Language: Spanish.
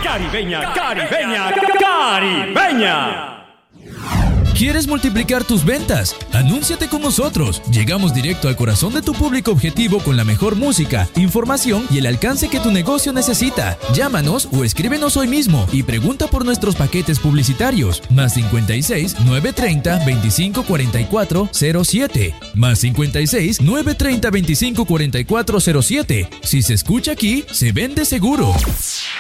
Caribeña, caribeña, caribeña. ¿Quieres multiplicar tus ventas? Anúnciate con nosotros. Llegamos directo al corazón de tu público objetivo con la mejor música, información y el alcance que tu negocio necesita. Llámanos o escríbenos hoy mismo y pregunta por nuestros paquetes publicitarios. Más 56 930 25 44 07. Más 56 930 25 44 07. Si se escucha aquí, se vende seguro.